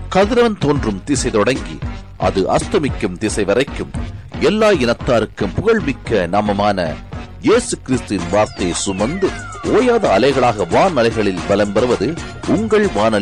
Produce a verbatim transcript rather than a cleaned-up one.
கதிரவன் தோன்றும் திசை தொடங்கி அது அஸ்தமிக்கும் திசை வரைக்கும் எல்லா இனத்தாருக்கும் புகழ்மிக்க நாமமான இயேசு கிறிஸ்துவின் வார்த்தையை சுமந்து ஓயாத அலைகளாக வான் அலைகளில் பலம் பெறுவது உங்கள் வானொலி